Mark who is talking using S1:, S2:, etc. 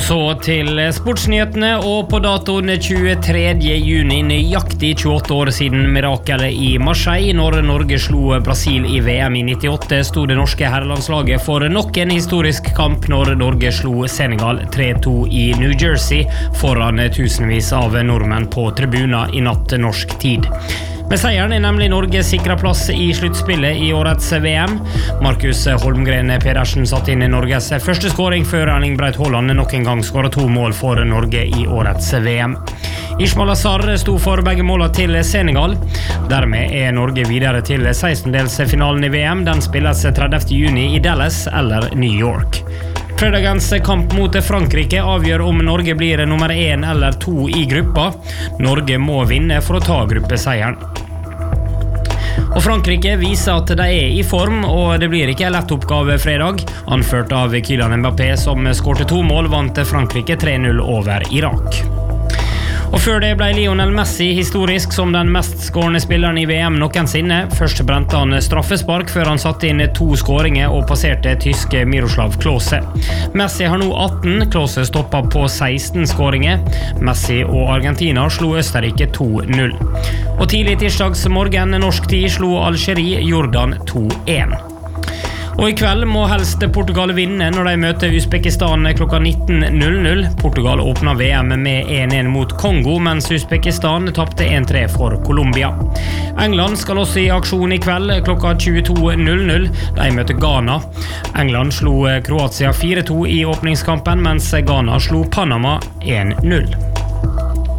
S1: så til sportsnyhetene, og på datoen 23. juni, nøyaktig 28 år siden mirakelet i Marseille, når Norge slo Brasil i VM i 98, stod det norske herrelandslaget for nok en historisk kamp når Norge slo Senegal 3-2 i New Jersey, foran tusenvis av nordmenn på tribuner i natt norsk tid. Med seieren nemlig Norge sikret plass i sluttspillet i årets VM. Markus Holmgren Pedersen satt inn i Norges første skåring før Erling Braut Haaland nok en gang skåret 2 mål for Norge i årets VM. Ismail Assar sto for begge målene til Senegal. Dermed Norge videre til 16-delsfinalen i VM. Den spilles 30. juni i Dallas eller New York. Fredagens kamp mot Frankrike avgjør om Norge blir nummer 1 eller 2 i gruppa. Norge må vinne for å ta gruppeseieren. Og Frankrike viser at de i form, og det blir ikke en lett oppgave fredag. Anført av Kylian Mbappé, som skårte 2 mål, vant Frankrike 3-0 over Irak. Og før det ble Lionel Messi historisk som den mest skårende spilleren i VM noensinne. Først brente han straffespark før han satte inn 2 skåringer og passerte tyske Miroslav Klose. Messi har nå 18, Klose stoppet på 16 skåringer. Messi og Argentina slo Østerrike 2-0. Og tidlig tirsdags morgen norsk tid slo Algerie Jordan 2-1. Og i kveld må helst Portugal vinne når de møter Uzbekistan klokka 19:00. Portugal åpner VM med 1-1 mot Kongo, mens Uzbekistan tappte 1-3 for Colombia. England skal også i aksjon i kveld klokka 22:00. De møter Ghana. England slo Kroatia 4-2 i åpningskampen, mens Ghana slo Panama 1-0.